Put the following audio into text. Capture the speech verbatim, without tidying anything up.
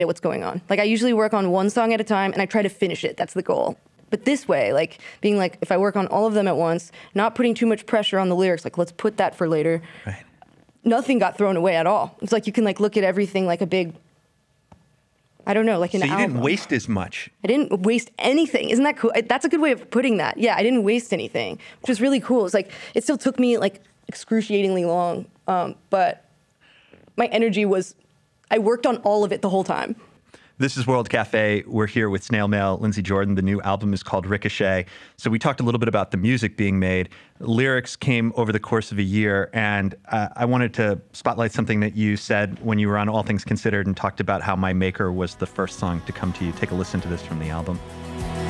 what's going on. Like I usually work on one song at a time and I try to finish it. That's the goal. But this way, like being like, if I work on all of them at once, not putting too much pressure on the lyrics, like let's put that for later. Right. Nothing got thrown away at all. It's like you can like look at everything like a big, I don't know, like an album. So you album. didn't waste as much. I didn't waste anything. Isn't that cool? That's a good way of putting that. Yeah, I didn't waste anything, which was really cool. It's like, it still took me like excruciatingly long, um, but my energy was, I worked on all of it the whole time. This is World Cafe. We're here with Snail Mail, Lindsey Jordan. The new album is called Ricochet. So we talked a little bit about the music being made. Lyrics came over the course of a year, and uh, I wanted to spotlight something that you said when you were on All Things Considered and talked about how My Maker was the first song to come to you. Take a listen to this from the album.